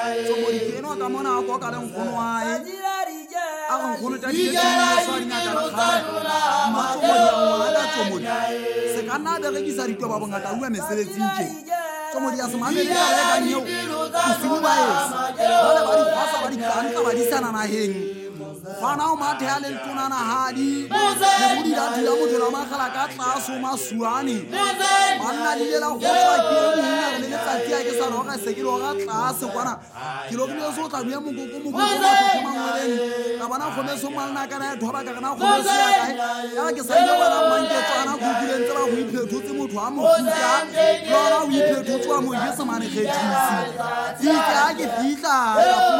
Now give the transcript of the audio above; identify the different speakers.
Speaker 1: Somodi ke eno ka mona a go ka leng gono wae a go gono tla di sa di ngata la khale matsomo se ka nna be re ke sa ditwa ba bongata a bua mesebetsing tje Somodi ya semane le ka ka nyeo isibu ba esa bale ba di phasa ba di kanta ba di sana na heng bana o mathe a le tonana hadi le budi da di ya motho la magala ka tlaso masuane banna di lela go tswa ke monna le letsatsi a ke sa roga se ke roga tlase kwana ke lo ke so tla bua mokoko ba go mangweleng ka bana go me so malna kana ya thoba ka kana go me se ya kae ya ke sa ile bana manje tsana go dileng tsa ba go iphetotse motho a mo futa lona o iphetotse wa mo yesa mane kgethisi di ka ke fitla